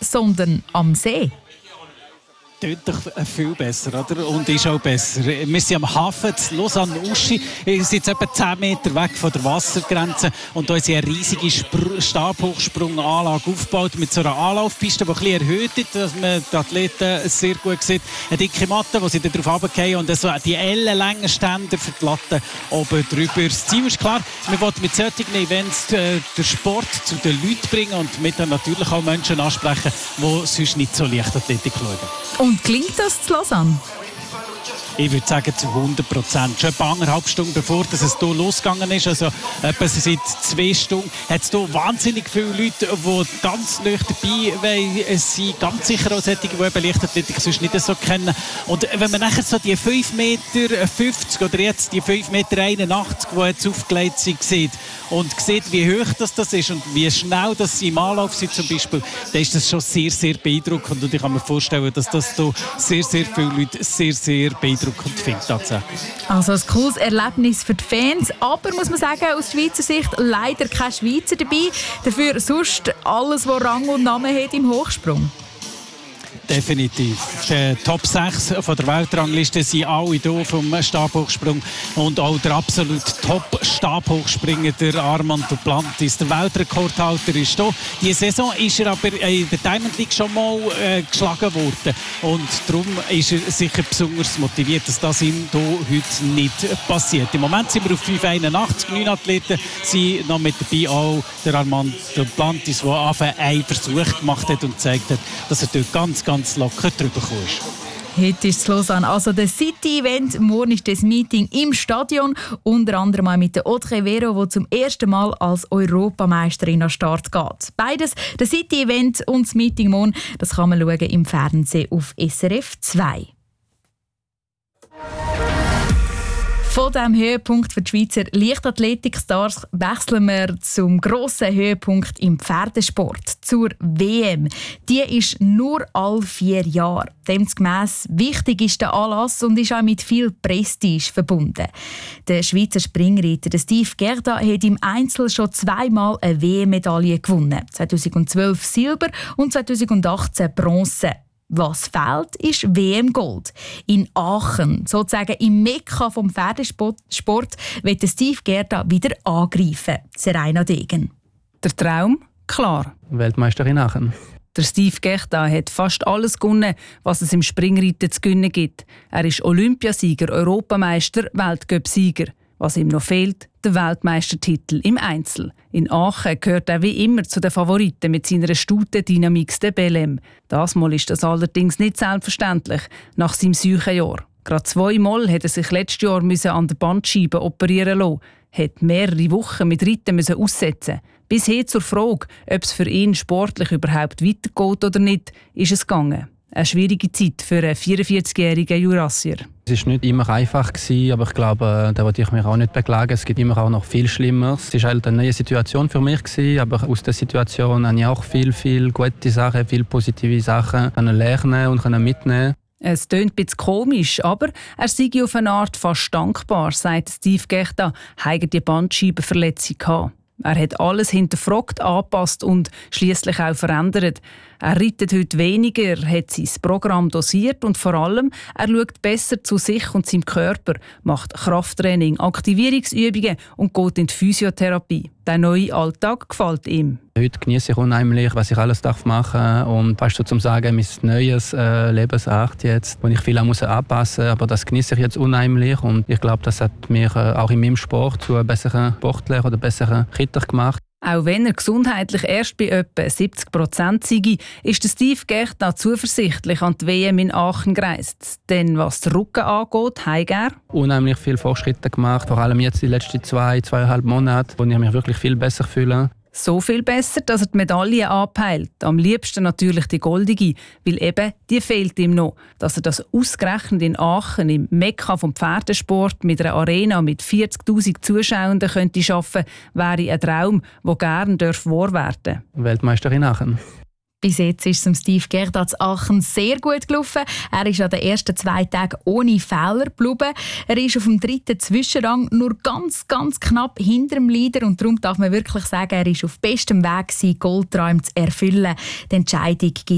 sondern am See. Tönt doch viel besser, oder? Und ist auch besser. Wir sind am Hafen in Lausanne-Uschi. Wir sind jetzt etwa 10 Meter weg von der Wassergrenze. Und da ist eine riesige Stabhochsprunganlage aufgebaut mit so einer Anlaufpiste, die ein bisschen erhöht ist, dass man die Athleten sehr gut sieht. Eine dicke Matte, wo sie dann drauf runterfallen und so die ellenlangen Ständer für die Latte oben drüber. Das Ziel ist klar, wir wollen mit solchen Events den Sport zu den Leuten bringen und mit dann natürlich auch Menschen ansprechen, die sonst nicht so Leichtathletik schauen. Und klingt das zu Lausanne? Ich würde sagen zu 100%. Schon etwa 1,5 Stunden bevor es hier losgegangen ist, also etwa seit 2 Stunden, hat es hier wahnsinnig viele Leute, die ganz nah dabei sind. Ganz sicher auch solche, die eben Leichtathletik sonst nicht so kennen. Und wenn man nachher so die 5,50 Meter oder jetzt die 5,81 Meter, die jetzt aufgelegt sind, sieht und sieht, wie hoch das ist und wie schnell das sie im Anlauf sind zum Beispiel, dann ist das schon sehr, sehr beeindruckend. Und ich kann mir vorstellen, dass das hier sehr, sehr viele Leute sehr, sehr beeindruckend finden tatsächlich. Also ein cooles Erlebnis für die Fans, aber muss man sagen, aus Schweizer Sicht leider kein Schweizer dabei. Dafür sonst alles, was Rang und Namen hat im Hochsprung. Definitiv. Die Top 6 von der Weltrangliste sind alle hier vom Stabhochsprung. Und auch der absolut Top-Stabhochspringer, der Armand Duplantis, der Weltrekordhalter, ist hier. Diese Saison ist er aber in der Diamond League schon mal geschlagen worden. Und darum ist er sicher besonders motiviert, dass das ihm hier heute nicht passiert. Im Moment sind wir auf 5,81. 9 Athleten sind noch mit dabei. Auch der Armand Duplantis, der einen Versuch gemacht hat und gezeigt hat, dass er dort ganz locker drüber gekommen ist. Heute ist es Lausanne, also das City-Event. Morgen ist das Meeting im Stadion. Unter anderem mit der Audrey Vero, die zum ersten Mal als Europameisterin an den Start geht. Beides, das City-Event und das Meeting morgen, das kann man schauen im Fernsehen auf SRF 2. Von diesem Höhepunkt für die Schweizer Leichtathletik-Stars wechseln wir zum grossen Höhepunkt im Pferdesport, zur WM. Die ist nur alle 4 Jahre. Demgemäss wichtig ist der Anlass und ist auch mit viel Prestige verbunden. Der Schweizer Springreiter Steve Gerda hat im Einzel schon 2-mal eine WM-Medaille gewonnen. 2012 Silber und 2018 Bronze. Was fehlt, ist WM-Gold. In Aachen, sozusagen im Mekka vom Pferdesport, wird Steve Gerda wieder angreifen. Serena Degen. Der Traum? Klar. Weltmeisterin Aachen. Der Steve Gerda hat fast alles gewonnen, was es im Springreiten zu gewinnen gibt. Er ist Olympiasieger, Europameister, Weltcup-Sieger. Was ihm noch fehlt, der Weltmeistertitel im Einzel. In Aachen gehört er wie immer zu den Favoriten mit seiner Stute Dynamix de Belém. Das Mal ist das allerdings nicht selbstverständlich nach seinem Seuchenjahr. Gerade 2-mal musste er sich letztes Jahr an der Bandscheibe operieren lassen, hat mehrere Wochen mit Reiten aussetzen. Bis hin zur Frage, ob es für ihn sportlich überhaupt weitergeht oder nicht, ist es gegangen. Eine schwierige Zeit für einen 44-jährigen Jurassier. Es war nicht immer einfach, aber ich glaube, da wollte ich mich auch nicht beklagen. Es gibt immer auch noch viel Schlimmeres. Es war halt eine neue Situation für mich, aber aus der Situation habe ich auch viel gute Sachen, viele positive Sachen lernen und mitnehmen. Es klingt ein bisschen komisch, aber er sei auf eine Art fast dankbar, sagt Steve Gerda, hat die Bandscheibenverletzung gehabt. Er hat alles hinterfragt, angepasst und schliesslich auch verändert. Er reitet heute weniger, hat sein Programm dosiert und vor allem, er schaut besser zu sich und seinem Körper, macht Krafttraining, Aktivierungsübungen und geht in die Physiotherapie. Der neue Alltag gefällt ihm. Heute genieße ich unheimlich, was ich alles machen darf und fast so zum sagen, mein neues Lebensart jetzt, wo ich viel anpassen muss, aber das genieße ich jetzt unheimlich und ich glaube, das hat mich auch in meinem Sport zu einem besseren Sportler oder besseren Ritter gemacht. Auch wenn er gesundheitlich erst bei etwa 70% sei, ist Steve Gerda zuversichtlich an die WM in Aachen gereist. Denn was den Rücken angeht, hat er unheimlich viele Fortschritte gemacht, vor allem jetzt die letzten 2,5 Monate, wo ich mich wirklich viel besser fühle. So viel besser, dass er die Medaille anpeilt. Am liebsten natürlich die goldige, weil eben die fehlt ihm noch. Dass er das ausgerechnet in Aachen, im Mekka vom Pferdesport, mit einer Arena mit 40'000 Zuschauenden könnte schaffen, wäre ein Traum, der gerne wahr werden darf. Weltmeisterin Aachen. Bis jetzt ist es Steve Gerda zu Aachen sehr gut gelaufen. Er ist an den ersten 2 Tagen ohne Fehler geblieben. Er ist auf dem 3. Zwischenrang nur ganz knapp hinter dem Leader und darum darf man wirklich sagen, er ist auf bestem Weg, seine Goldträume zu erfüllen. Die Entscheidung gibt